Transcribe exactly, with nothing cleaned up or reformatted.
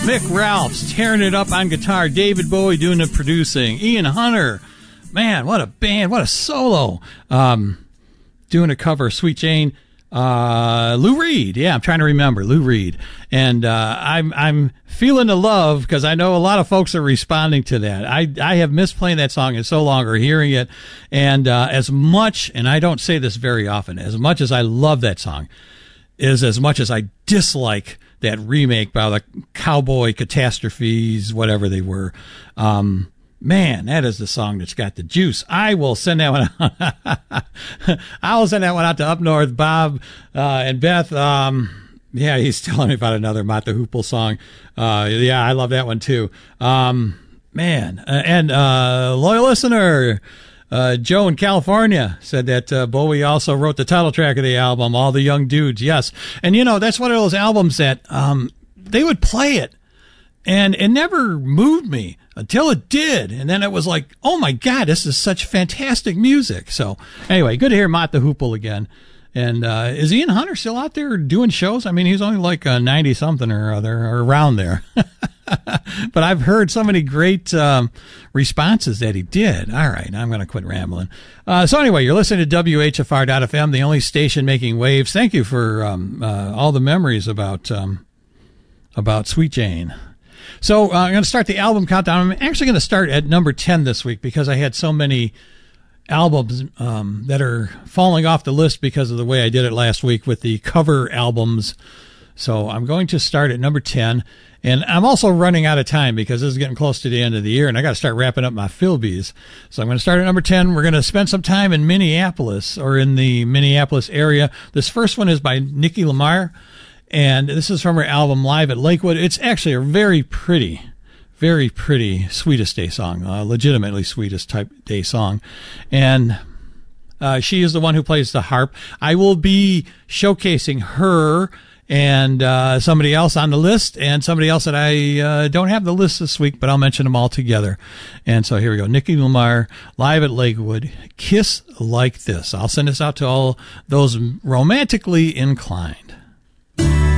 Vic Ralphs tearing it up on guitar. David Bowie doing the producing. Ian Hunter, man, what a band, what a solo. Um, doing a cover of Sweet Jane. Uh, Lou Reed, yeah, I'm trying to remember Lou Reed, and uh, I'm I'm feeling the love because I know a lot of folks are responding to that. I I have missed playing that song in so long or hearing it, and uh, as much, and I don't say this very often, as much as I love that song, is as much as I dislike that remake by the Cowboy Catastrophes, whatever they were. Um, Man, that is the song that's got the juice. I will send that one out. I will send that one out to Up North, Bob uh, and Beth. Um, yeah, he's telling me about another Mott the Hoople song. Uh, yeah, I love that one too. Um, man, uh, and uh, loyal listener, uh, Joe in California said that uh, Bowie also wrote the title track of the album, All the Young Dudes. Yes, and you know that's one of those albums that um, they would play it. And it never moved me until it did. And then it was like, oh, my God, this is such fantastic music. So anyway, good to hear Mott the Hoople again. And uh, is Ian Hunter still out there doing shows? I mean, he's only like uh, ninety-something or other, or around there. But I've heard so many great um, responses that he did. All right, I'm going to quit rambling. Uh, so anyway, you're listening to W H F R dot F M, the only station making waves. Thank you for um, uh, all the memories about um, about Sweet Jane. So uh, I'm going to start the album countdown. I'm actually going to start at number ten this week because I had so many albums um, that are falling off the list because of the way I did it last week with the cover albums. So I'm going to start at number ten. And I'm also running out of time because this is getting close to the end of the year, and I got to start wrapping up my Philbies. So I'm going to start at number ten. We're going to spend some time in Minneapolis or in the Minneapolis area. This first one is by Nikki Lamar. And this is from her album Live at Lakewood. It's actually a very pretty, very pretty Sweetest Day song, a legitimately Sweetest type day song. And uh, she is the one who plays the harp. I will be showcasing her and uh, somebody else on the list and somebody else that I uh, don't have the list this week, but I'll mention them all together. And so here we go. Nikki Lamar, Live at Lakewood, Kiss Like This. I'll send this out to all those romantically inclined.